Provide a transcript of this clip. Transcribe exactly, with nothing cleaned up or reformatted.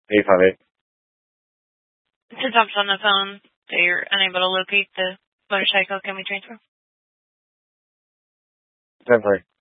eight five eight. Since I'm on the phone, so you're unable to locate the motorcycle, can we transfer? ten three.